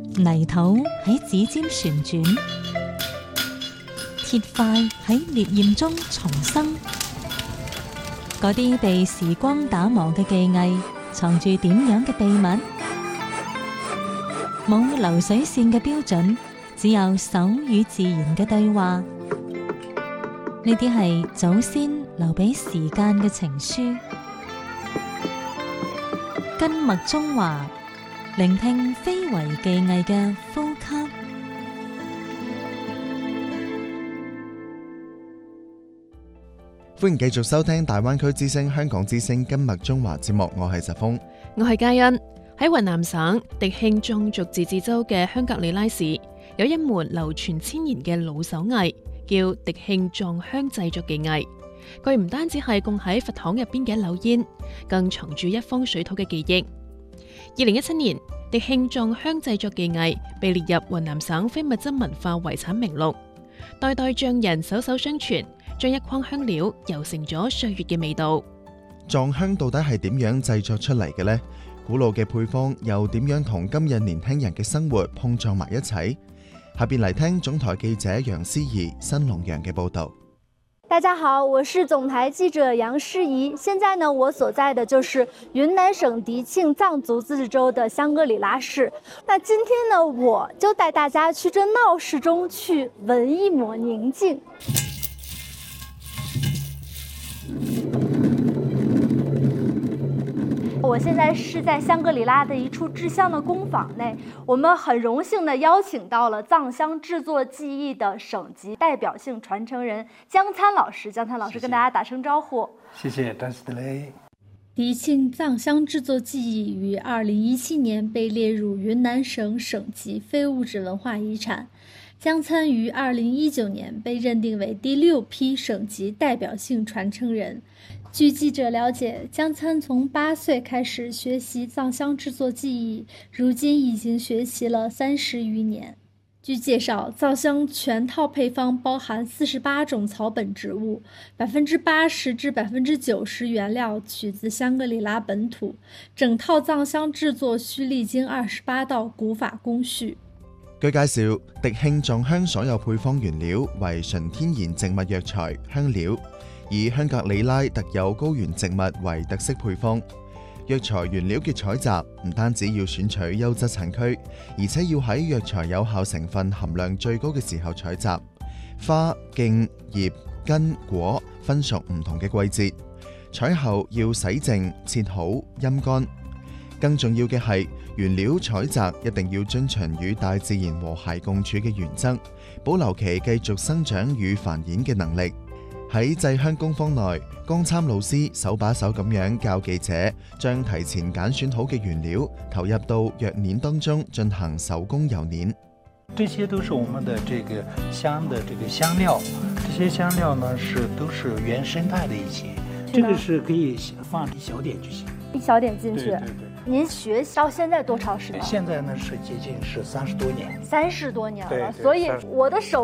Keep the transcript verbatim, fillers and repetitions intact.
泥土喺指尖旋轉，鐵塊喺烈焰中重生。嗰啲被時光打磨嘅技藝，藏住點樣嘅秘密？冇流水線嘅標準，只有手與自然嘅對話。呢啲係祖先留俾時間嘅情書。根脈中華，聆聽非遺技藝嘅呼吸。 歡迎繼續收聽大灣區之聲香港之聲根脈中華節目，我係疾風， 我係嘉欣。喺雲南省迪慶藏族自治州嘅香格里拉市，有一門流傳千年嘅老手藝，叫迪慶藏香製作技藝。佢唔單止係供喺佛堂入邊嘅一縷煙，更藏住一方水土嘅記憶。二零一七年，迪慶藏香製作技藝被列入雲南省非物質文化遺產名錄，代代匠人手手相傳，將一筐香料揉成咗歲月嘅味道。 藏香到底係點樣製作出嚟嘅呢？古老嘅配方又點樣同今日年輕人嘅生活碰撞埋一齊？下邊嚟聽總台記者楊思怡、新龍陽嘅報道。 大家好，我是總台記者楊詩怡。現在呢，我所在的就是雲南省迪慶藏族自治州的香格里拉市。那今天呢，我就帶大家去這鬧市中去聞一抹寧靜。我現在是在香格里拉的一處製香的工坊內，我們很榮幸地邀請到了藏香製作技藝的省級代表性傳承人江參老師。江參老師跟大家打聲招呼。 謝謝，丹斯德雷。 迪慶藏香製作技藝於二零一七年被列入雲南省省級非物質文化遺產，江參於二零一九年被認定為第六批省級代表性傳承人。據記者了解，江參從八歲開始學習藏香製作技藝，如今已經學習了三十餘年。據介紹，藏香全套配方包含四十八種草本植物，百分之八十至百分之九十原料取自香格里拉本土，整套藏香製作需歷經二十八道古法工序。 據介紹，迪慶藏香所有配方原料為純天然植物藥材香料，以香格里拉特有高原植物為特色配方。藥材原料嘅採集唔單止要選取優質產區，而且要喺藥材有效成分含量最高嘅時候採集。花、莖、葉、根、果分屬唔同嘅季節，採後要洗淨、切好、陰乾。更重要嘅係，原料採集一定要遵循與大自然和諧共處嘅原則，保留其繼續生長與繁衍嘅能力。喺製香工坊內，江參老師手把手咁樣教記者將提前揀選好嘅原料投入到藥碾當中進行手工揉碾。 這些都是我們的這個香的這個香料，這些香料呢是都是原生態的一些，這個是可以放一小點就行， 一小點進去。 對對對。 您學到現在多長時間？ 現在呢是接近是三十多年， 三十多年了， 對對， 所以我的手